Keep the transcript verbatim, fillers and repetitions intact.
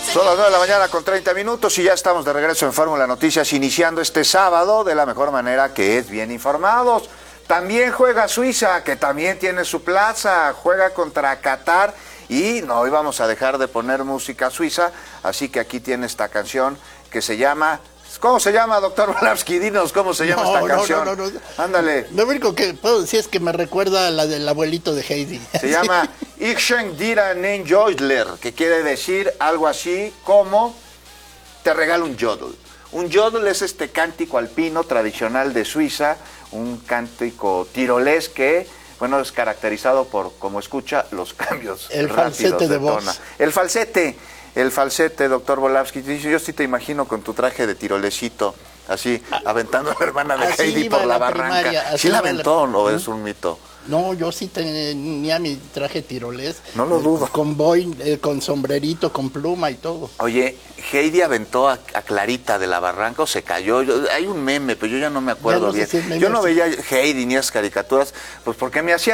Son las nueve de la mañana con treinta minutos y ya estamos de regreso en Fórmula Noticias, iniciando este sábado de la mejor manera, que es bien informados. También juega Suiza, que también tiene su plaza, juega contra Qatar y no íbamos a dejar de poner música suiza, así que aquí tiene esta canción que se llama... ¿Cómo se llama, doctor Volapsky? Dinos cómo se llama no, esta no, canción. No, no, no. Ándale. Lo único que puedo decir es que me recuerda a la del abuelito de Heidi. Se llama Ich schenk dir einen Jodler, que quiere decir algo así como te regalo un jodl. Un jodl es este cántico alpino tradicional de Suiza, un cántico tirolés que, bueno, es caracterizado por, como escucha, los cambios El rápidos falsete de, de voz. tona. El falsete. El falsete, doctor Volapsky. Yo sí te imagino con tu traje de tirolecito, así, aventando a la hermana de Así Heidi iba por la, la barranca. primaria, ¿Sí la iba aventó la... o es un mito? No, yo sí tenía mi traje tirolés. No lo dudo. Con boy, eh, con sombrerito, con pluma y todo. Oye, Heidi aventó a, a Clarita de la barranca o se cayó. Yo, hay un meme, pero yo ya no me acuerdo no bien. sé si es meme yo no o veía Heidi ni esas caricaturas, pues porque me hacía